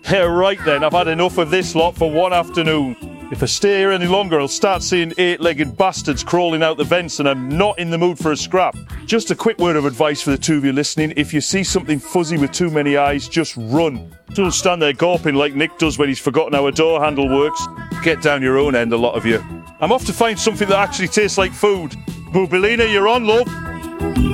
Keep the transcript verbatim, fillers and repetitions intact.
Yeah, right then, I've had enough of this lot for one afternoon. If I stay here any longer, I'll start seeing eight-legged bastards crawling out the vents, and I'm not in the mood for a scrap. Just a quick word of advice for the two of you listening. If you see something fuzzy with too many eyes, just run. Don't stand there gawping like Nick does when he's forgotten how a door handle works. Get down your own end, a lot of you. I'm off to find something that actually tastes like food. Bubelina, you're on, love.